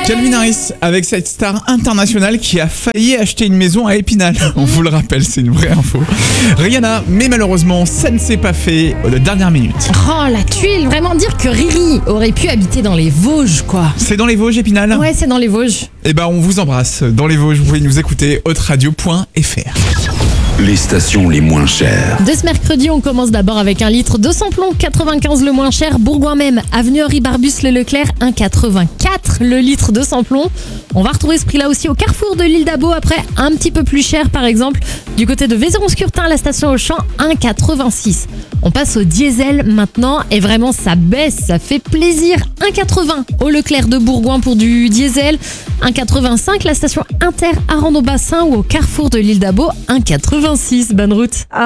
Calvin Harris avec cette star internationale qui a failli acheter une maison à Épinal. On vous le rappelle, c'est une vraie info. Rihanna, mais malheureusement, ça ne s'est pas fait aux dernières minutes. Oh, la tuile, vraiment dire que Riri aurait pu habiter dans les Vosges, quoi. C'est dans les Vosges, Épinal ? Ouais, c'est dans les Vosges. Eh ben, on vous embrasse. Dans les Vosges, vous pouvez nous écouter hautradio.fr. Les stations les moins chères. De ce mercredi, on commence d'abord avec un litre de samplon, 95 le moins cher, Bourgoin même, avenue Henri Barbus Le Leclerc, 1,84 le litre de samplon. On va retrouver ce prix-là aussi au carrefour de l'île d'Abo, après un petit peu plus cher par exemple, du côté de Vézeron-Scurtin, la station Auchan, 1,86. On passe au diesel maintenant et vraiment ça baisse, ça fait plaisir, 1,80 au Leclerc de Bourgoin pour du diesel, 1,85 la station Inter à Rando-Bassin ou au carrefour de l'île d'Abo, 1,86. Bonne route.